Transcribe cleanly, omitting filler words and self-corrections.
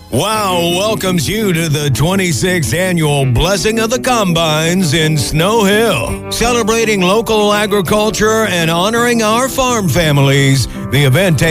WOW welcomes you to the 26th annual Blessing of the Combines in Snow Hill. Celebrating local agriculture and honoring our farm families, the event takes